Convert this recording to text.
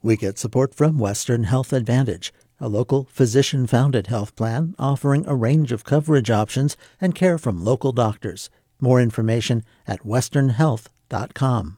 We get support from Western Health Advantage, a local physician-founded health plan offering a range of coverage options and care from local doctors. More information at westernhealth.com.